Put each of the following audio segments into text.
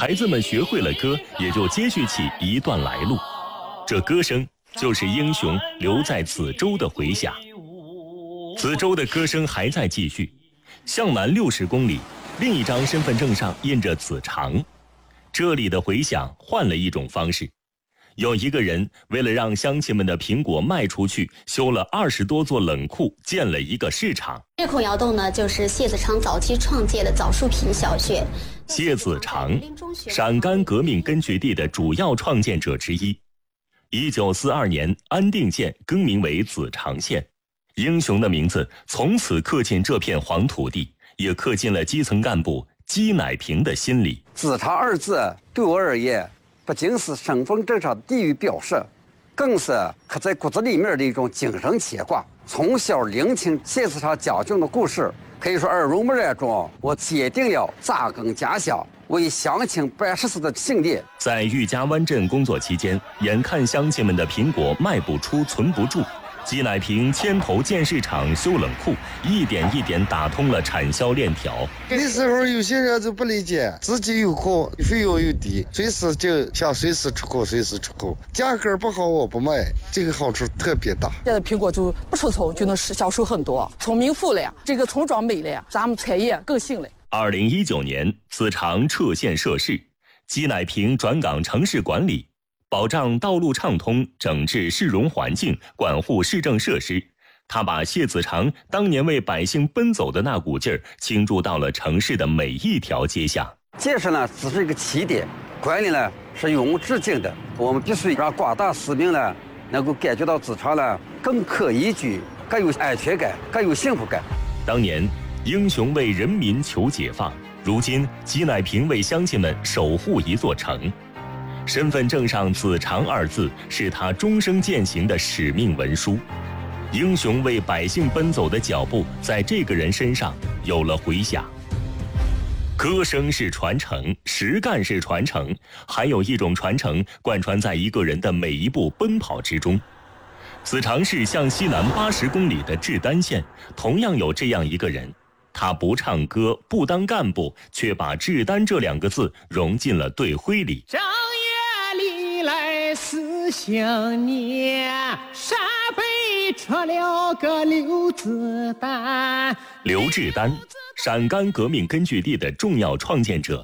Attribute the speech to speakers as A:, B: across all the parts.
A: 孩子们学会了歌，也就接续起一段来路。这歌声就是英雄留在梓州的回响。梓州的歌声还在继续，向南60公里，另一张身份证上印着梓长。这里的回响换了一种方式，有一个人为了让乡亲们的苹果卖出去，修了20多座冷库，建了一个市场。
B: 这口窑洞呢，就是谢子长早期创建的枣树坪小学。
A: 谢子长，陕甘革命根据地的主要创建者之一。1942年，安定县更名为梓长县，英雄的名字从此刻进这片黄土地，也刻进了基层干部姬乃平的心里。
C: 梓长2字对我而言，不仅是身份证上的地域表示，更是刻在骨子里面的一种精神牵挂。从小聆听谢子长讲讲的故事，可以说耳濡目染中，我坚定了扎根家乡、为乡亲办实事的信念。
A: 在玉家湾镇工作期间，眼看乡亲们的苹果卖不出、存不住，姬乃平牵头建市场、修冷库，一点一点打通了产销链条。
D: 那时候有些人就不理解，自己有库，费用又低，随时就想随时出口，随时出口，价格不好我不卖，这个好处特别大。
E: 现在苹果就不出丑就能销售很多，村民富了呀，这个村庄美了呀，咱们产业更兴了。
A: 2019年，梓长撤县设市，姬乃平转岗城市管理，保障道路畅通，整治市容环境，管护市政设施。他把谢子长当年为百姓奔走的那股劲儿倾注到了城市的每一条街巷。
C: 建设呢只是一个起点，管理呢是永无止境的。我们必须让广大市民呢能够感觉到梓长呢更可宜居，更有安全感，更有幸福感。
A: 当年英雄为人民求解放，如今姬乃平为乡亲们守护一座城。身份证上梓长2字是他终生践行的使命文书。英雄为百姓奔走的脚步在这个人身上有了回响。歌声是传承，实干是传承，还有一种传承贯穿在一个人的每一步奔跑之中。梓长市向西南80公里的志丹县同样有这样一个人，他不唱歌，不当干部，却把志丹这2个字融进了队徽里。
F: 正月里来思想念，陕北出了个刘子丹。
A: 刘志丹，陕甘革命根据地的重要创建者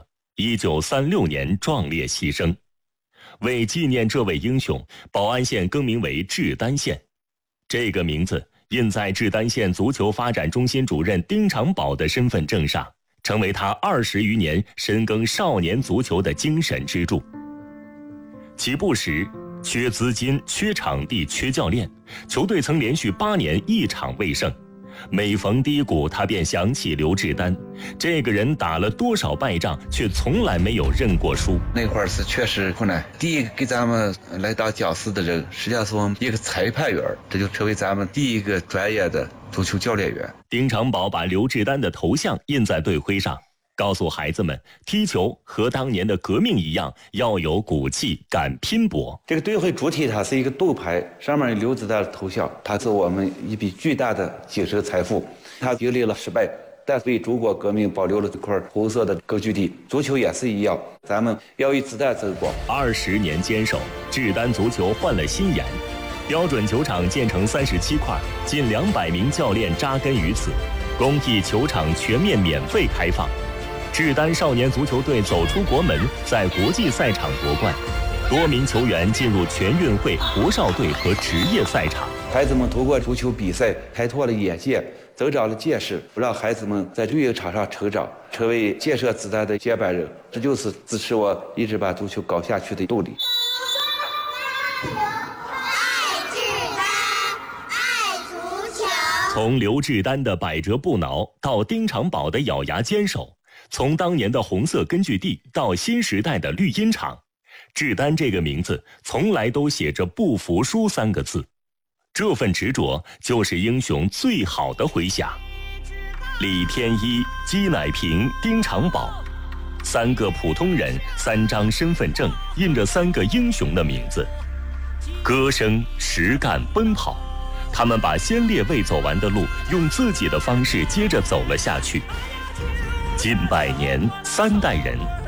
A: ，1936年壮烈牺牲。为纪念这位英雄，宝安县更名为志丹县。这个名字印在志丹县足球发展中心主任丁长宝的身份证上，成为他20余年深耕少年足球的精神支柱。起步时，缺资金、缺场地、缺教练，球队曾连续8年1场未胜。每逢低谷，他便想起刘志丹，这个人打了多少败仗，却从来没有认过输。
G: 那会儿是确实困难。第一个给咱们来当讲师的人，实际上是我们一个裁判员，这就成为咱们第一个专业的足球教练员。
A: 丁长宝把刘志丹的头像印在队徽上，告诉孩子们，踢球和当年的革命一样，要有骨气，敢拼搏。
G: 这个队徽主体它是一个斗牌，上面有刘子丹的头像，它是我们一笔巨大的精神财富。它经历了失败，但为中国革命保留了这块红色的根据地。足球也是一样，咱们要与子弹争光。
A: 20年坚守，志丹足球换了新颜，标准球场建成37块，近200名教练扎根于此，公益球场全面免费开放。志丹少年足球队走出国门，在国际赛场夺冠，多名球员进入全运会、国少队和职业赛场。
G: 孩子们通过足球比赛开拓了眼界，增长了见识，让孩子们在运营场上成长，成为建设子弹的接班人。这就是支持我一直把足球搞下去的动力。
A: 从刘志丹的百折不挠到丁长宝的咬牙坚守，从当年的红色根据地到新时代的绿茵场，志丹这个名字从来都写着不服输3个字。这份执着就是英雄最好的回响。李天一、姬乃平、丁长宝，3个普通人，3张身份证，印着3个英雄的名字。歌声、实干、奔跑，他们把先烈未走完的路，用自己的方式接着走了下去。近100年，3代人